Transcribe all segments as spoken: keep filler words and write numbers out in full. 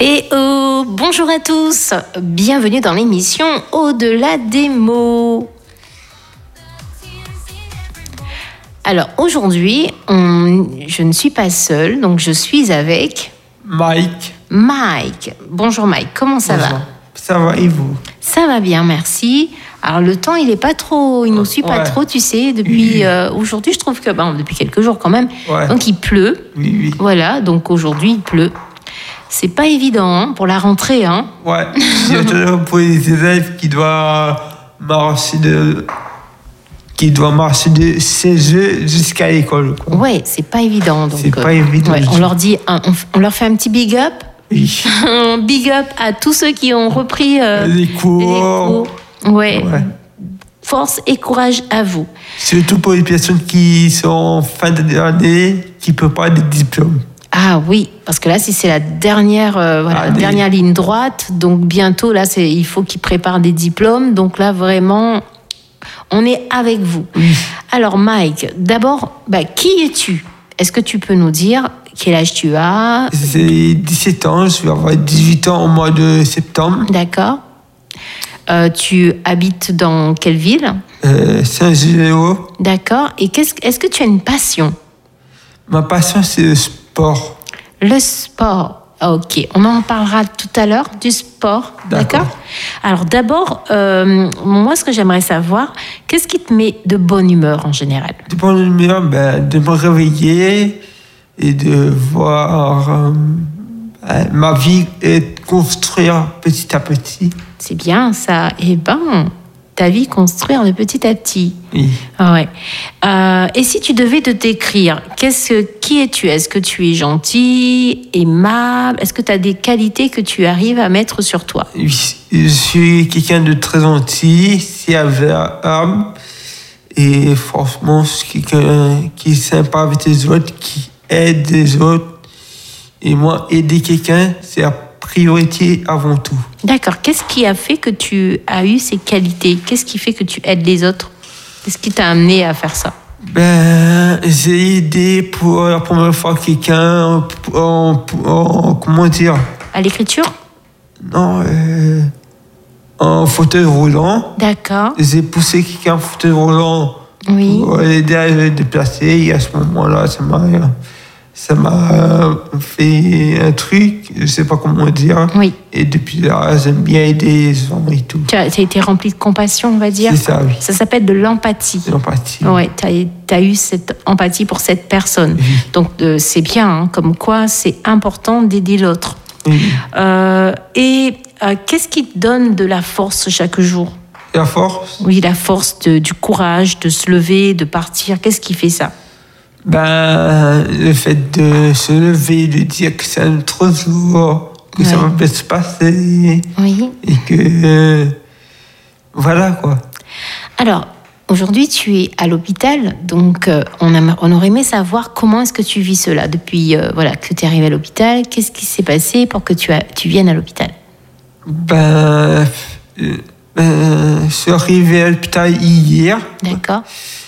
Et euh, bonjour à tous, bienvenue dans l'émission Au-delà des mots. Alors aujourd'hui, on, je ne suis pas seule, donc je suis avec... Mike. Mike. Bonjour Mike, comment ça Bonjour. va? Ça va et vous? Ça va bien, merci. Alors le temps, il est pas trop, il nous suit pas Ouais. trop, tu sais. Depuis euh, aujourd'hui, je trouve que bon, depuis quelques jours quand même. Ouais. Donc il pleut. Oui, oui. Voilà, donc aujourd'hui il pleut. C'est pas évident hein, pour la rentrée, hein. Ouais. Surtout pour les élèves qui doivent marcher de, qui doivent marcher de chez eux jusqu'à l'école, quoi. Ouais, c'est pas évident. Donc, C'est pas euh, évident ouais, du on tout. leur dit, un- on, on leur fait un petit big up. Oui. Un big up à tous ceux qui ont repris euh, Les cours. les cours. Ouais. Ouais. Force et courage à vous. Surtout pour les personnes qui sont en fin d'année, qui ne peuvent pas des diplômes. Ah oui, parce que là, si c'est la dernière, euh, voilà, Ah, la des- dernière ligne droite, donc bientôt, là, c'est, il faut qu'ils préparent des diplômes. Donc là, vraiment, on est avec vous. Oui. Alors, Mike, d'abord, bah, qui es-tu? Est-ce que tu peux nous dire quel âge tu as? J'ai dix-sept ans, je vais avoir dix-huit ans au mois de septembre. D'accord. Euh, tu habites dans quelle ville? Euh, Saint-Généo. D'accord. Et qu'est-ce, est-ce que tu as une passion? Ma passion, c'est le sport. Le sport. Ok, on en parlera tout à l'heure du sport, d'accord, D'accord. Alors d'abord, euh, moi ce que j'aimerais savoir, qu'est-ce qui te met de bonne humeur en général? De bonne humeur, ben, de me réveiller et de voir euh, euh, ma vie et de construire petit à petit. C'est bien ça. Eh ben, ta vie construire de petit à petit. Oui. Ah ouais. Euh, et si tu devais te décrire, qu'est-ce que, qui es-tu? Est-ce que tu es gentil, aimable? Est-ce que tu as des qualités que tu arrives à mettre sur toi? Oui. Je suis quelqu'un de très gentil, serviable et franchement, je suis quelqu'un qui est sympa avec les autres, qui aide les autres. Et moi, aider quelqu'un, c'est la priorité avant tout. D'accord. Qu'est-ce qui a fait que tu as eu ces qualités? Qu'est-ce qui fait que tu aides les autres? Qu'est-ce qui t'a amené à faire ça? Ben, j'ai aidé pour la première fois quelqu'un en, en- en- comment dire, À l'écriture? non, euh, en fauteuil roulant. D'accord. J'ai poussé quelqu'un en fauteuil roulant Oui. pour l'aider à se déplacer. Et à ce moment-là, ça m'a, ça m'a fait un truc, je sais pas comment dire. Oui. Et depuis là, j'aime bien aider les gens et tout. Tu as, tu as été rempli de compassion, on va dire. C'est ça, oui. Ça s'appelle de l'empathie. C'est l'empathie. Ouais, tu as eu cette empathie pour cette personne. Oui. Donc, euh, c'est bien, hein, comme quoi c'est important d'aider l'autre. Oui. Euh, et euh, qu'est-ce qui te donne de la force chaque jour? La force. Oui, la force de- du courage de se lever, de partir. Qu'est-ce qui fait ça? Ben, le fait de se lever, de dire que c'est un autre jour, que ça Ouais. va bien se passer, Oui. et que. euh, voilà, quoi. Alors, aujourd'hui, tu es à l'hôpital, donc euh, on, a- on aurait aimé savoir comment est-ce que tu vis cela depuis euh, voilà, que tu es arrivé à l'hôpital. Qu'est-ce qui s'est passé pour que tu, as- tu viennes à l'hôpital? Ben, euh, ben, je suis arrivé à l'hôpital hier, D'accord.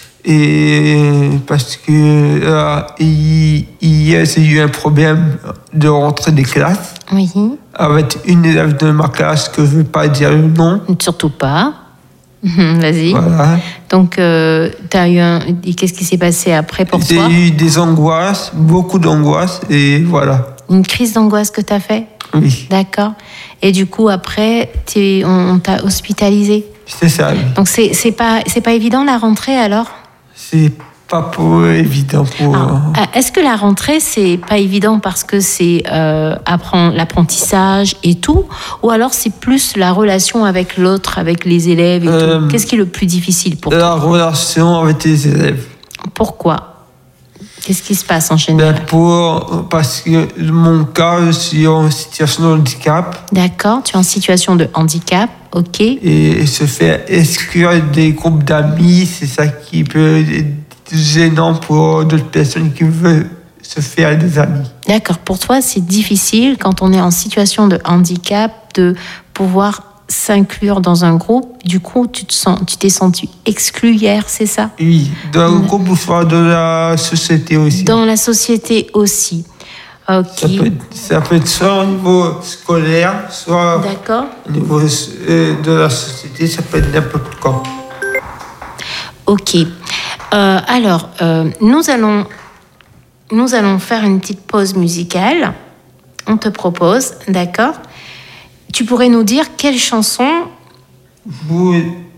et parce que euh, hi- hier, j'ai eu un problème de rentrée des classes Oui. avec une élève de ma classe que je ne veux pas dire le nom. Surtout pas. Mhm, Vas-y. Voilà. Donc, euh, t'as eu un... et qu'est-ce qui s'est passé après pour J'ai toi? eu des angoisses, beaucoup d'angoisses, et voilà. Une crise d'angoisse que tu as fait? Oui, D'accord. Et du coup, après, t'es- on, on t'a hospitalisé. c'est ça. Oui. Donc, c'est c'est pas, c'est pas évident la rentrée alors? C'est pas pour évident pour. Alors, euh, est-ce que la rentrée, c'est pas évident parce que c'est euh, apprendre l'apprentissage et tout? Ou alors c'est plus la relation avec l'autre, avec les élèves et Euh, tout? Qu'est-ce qui est le plus difficile pour toi? La relation avec les élèves. Pourquoi? Qu'est-ce qui se passe en Ben, général? pour, parce que mon cas, je suis en situation de handicap D'accord, tu es en situation de handicap, ok. et se faire exclure des groupes d'amis, c'est ça qui peut être gênant pour d'autres personnes qui veulent se faire des amis. D'accord, pour toi, c'est difficile quand on est en situation de handicap de pouvoir s'inclure dans un groupe. Du coup, tu te sens, tu t'es senti exclu hier, c'est ça? Oui, dans le groupe ou soit de la société aussi. Dans la société aussi. Ok. Ça peut, ça peut être soit au niveau scolaire, soit D'accord. au niveau euh, de la société, ça peut être n'importe quoi. Ok. Euh, alors, euh, nous allons, nous allons faire une petite pause musicale. On te propose, d'accord? Tu pourrais nous dire quelle chanson Vous,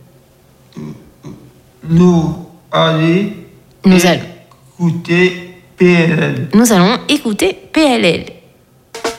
nous allez nous allons, écouter P L L. nous allons écouter P L L.